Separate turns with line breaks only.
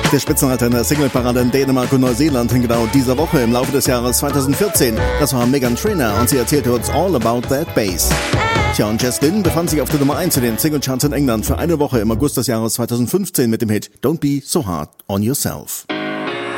Der Spitzenreiter in der Singleparade in Dänemark und Neuseeland in genau dieser Woche im Laufe des Jahres 2014. Das war Meghan Trainor und sie erzählte uns All About That Bass. Tja, und Jess Glynne befand sich auf der Nummer 1 in den Singlecharts in England für eine Woche im August des Jahres 2015 mit dem Hit Don't Be So Hard on Yourself.